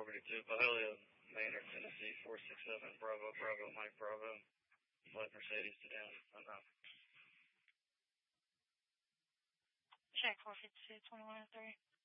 Property 2, Byhalia, Maynard, Tennessee, 467, Bravo, Bravo, Mike, Bravo. Flight Mercedes to down, unknown. Check 452, 2103.